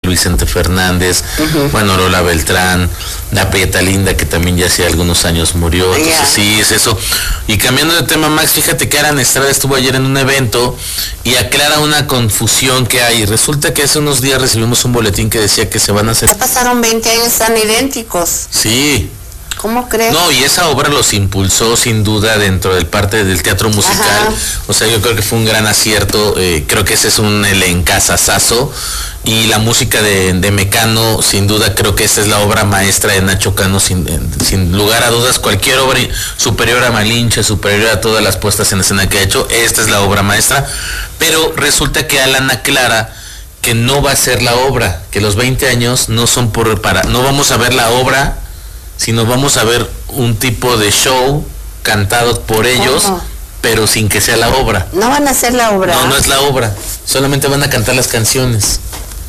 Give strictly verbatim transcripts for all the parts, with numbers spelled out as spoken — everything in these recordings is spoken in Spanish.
Vicente Fernández, uh-huh. bueno, Lola Beltrán, la Prieta Linda, que también ya hace algunos años murió, entonces yeah. sí, es eso. Y cambiando de tema, Max, fíjate que Alan Estrada estuvo ayer en un evento y aclara una confusión que hay. Resulta que hace unos días recibimos un boletín que decía que se van a hacer... Ya pasaron veinte años, están idénticos. Sí. ¿Cómo crees? No, y esa obra los impulsó sin duda dentro del parte del teatro musical. Ajá. O sea, yo creo que fue un gran acierto. Eh, creo que ese es un elencazazazo. Y la música de, de Mecano, sin duda, creo que esta es la obra maestra de Nacho Cano, sin, sin lugar a dudas. Cualquier obra superior a Malinche, superior a todas las puestas en escena que ha hecho, esta es la obra maestra. Pero resulta que Alan aclara que no va a ser la obra, que los veinte años no son por para, no vamos a ver la obra, sino vamos a ver un tipo de show cantado por ellos, ¿cómo? Pero sin que sea la obra. No van a hacer la obra. No, no es la obra, solamente van a cantar las canciones.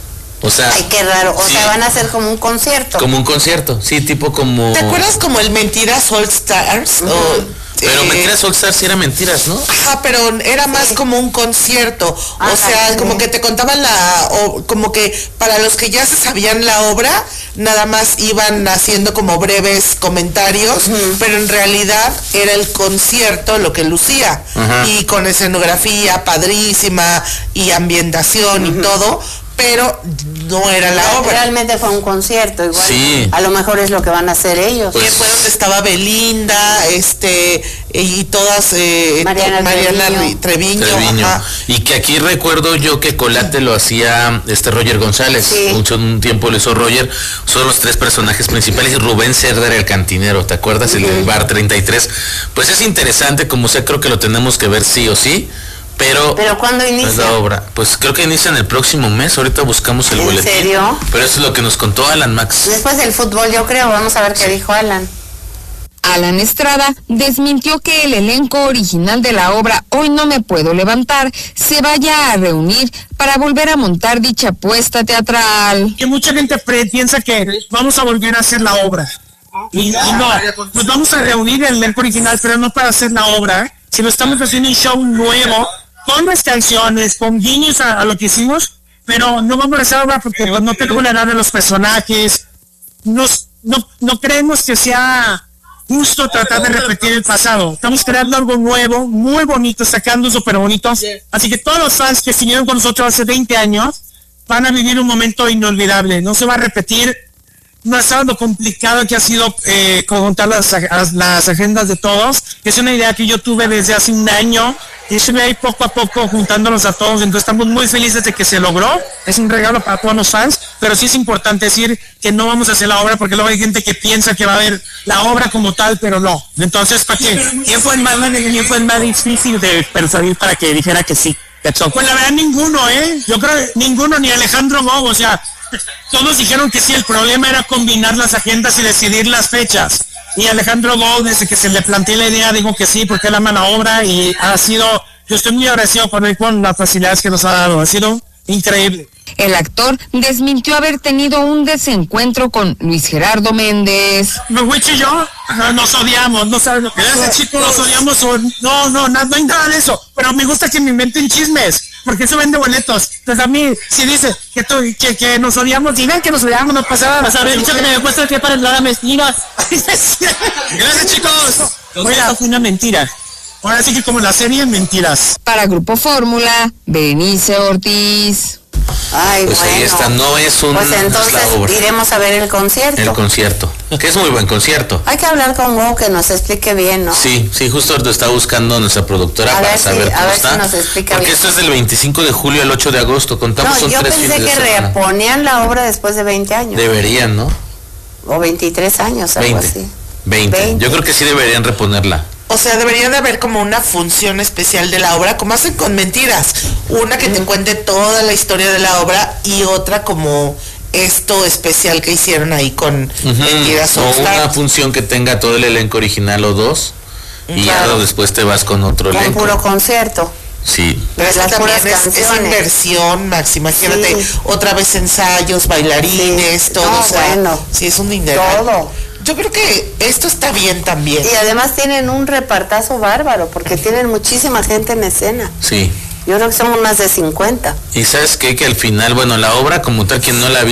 O sea, ay, qué raro, o sí, sea, van a hacer como un concierto. Como un concierto, sí, tipo como... ¿Te acuerdas como el Mentiras All Stars? Uh-huh. o, pero eh... Mentiras All Stars sí era mentiras, ¿no? Ajá, pero era más sí. como un concierto. Ajá, o sea, sí. como que te contaban la... O, como que para los que ya se sabían la obra, nada más iban haciendo como breves comentarios, uh-huh. pero en realidad era el concierto lo que lucía. Uh-huh. Y con escenografía padrísima y ambientación uh-huh. y todo, pero no era la obra. Realmente fue un concierto, igual. Sí. A lo mejor es lo que van a hacer ellos. Pues, que fue donde estaba Belinda, este, y todas, eh, Mariana, Mariana Treviño. Treviño. Treviño. Y que aquí recuerdo yo que Colate lo hacía este Roger González. Sí. Mucho un tiempo lo hizo Roger. Son los tres personajes principales. Y Rubén Cerda era el cantinero, ¿te acuerdas? Uh-huh. El del bar treinta y tres. Pues es interesante, como sea, creo que lo tenemos que ver sí o sí. Pero, ¿Pero cuándo inicia? La obra. Pues creo que inicia en el próximo mes. Ahorita buscamos el ¿En boletín. ¿En serio? Pero eso es lo que nos contó Alan, Max. Después del fútbol, yo creo. Vamos a ver qué dijo Alan. Alan Estrada desmintió que el elenco original de la obra Hoy no me puedo levantar se vaya a reunir para volver a montar dicha apuesta teatral. Que mucha gente pre- piensa que vamos a volver a hacer la obra. Y, y no, nos vamos a reunir el elenco original, pero no para hacer la obra, sino estamos haciendo un show nuevo, con las canciones, con guiños a, a lo que hicimos, pero no vamos a hacer obra porque no tengo la edad de los personajes. Nos, no, no creemos que sea justo tratar de repetir el pasado. Estamos creando algo nuevo, muy bonito, sacando súper bonito. Así que todos los fans que siguieron con nosotros hace veinte años van a vivir un momento inolvidable. No se va a repetir. No es algo complicado que ha sido eh, contar las, las agendas de todos. Es una idea que yo tuve desde hace un año y se me ha ido poco a poco juntándonos a todos. Entonces estamos muy felices de que se logró. Es un regalo para todos los fans, pero sí es importante decir que no vamos a hacer la obra porque luego hay gente que piensa que va a haber la obra como tal, pero no. Entonces, ¿para qué? ¿Quién fue el más, quién fue el más difícil de persuadir para que dijera que sí? Pues la verdad ninguno, ¿eh? Yo creo que ninguno, ni Alejandro Gou, o sea... Todos dijeron que sí, el problema era combinar las agendas y decidir las fechas. Y Alejandro Gou, desde que se le planteó la idea, dijo que sí, porque él ama la obra y ha sido, yo estoy muy agradecido con él con las facilidades que nos ha dado, ha sido increíble. El actor desmintió haber tenido un desencuentro con Luis Gerardo Méndez. Wicho y yo nos odiamos, no sabes lo que es, chicos, nos odiamos, o, no, no, no, no hay nada de eso, pero me gusta que me inventen chismes, porque eso vende boletos. Entonces a mí, si dice que, tú, que, que nos odiamos, digan que nos odiamos, no pasa nada. Has dicho que me demuestra que para hablar mentiras. Gracias, chicos. Oiga, fue una mentira. Ahora sí que como la serie, mentiras. Para Grupo Fórmula, Berenice Ortiz. Ay, pues bueno. ahí está, no es un... Pues entonces no es iremos a ver el concierto. El concierto, que es muy buen concierto. Hay que hablar con Gou que nos explique bien, ¿no? Sí, sí, justo ahorita está buscando nuestra productora a para saber si, cómo a ver está. Si nos explica porque bien. esto es del veinticinco de julio al ocho de agosto, contamos no, son yo tres pensé fines que de semana. reponían la obra después de veinte años. Deberían, ¿no? O veintitrés años, algo veinte, así. veinte. veinte. Yo creo que sí deberían reponerla. O sea, debería de haber como una función especial de la obra, como hacen con Mentiras. Una que te cuente toda la historia de la obra y otra como esto especial que hicieron ahí con uh-huh. Mentiras. O una función que tenga todo el elenco original o dos. Y claro. ya después te vas con otro con elenco. Con puro concierto. Sí. Pero es las puras es, es inversión, Max, imagínate, sí. otra vez ensayos, bailarines, sí. todo. No, o sea, bueno. Sí, es un dinero. Todo. Yo creo que esto está bien también. Y además tienen un repartazo bárbaro, porque tienen muchísima gente en escena. Sí. Yo creo que somos más de cincuenta. Y sabes qué, que al final, bueno, la obra como tal, quien no la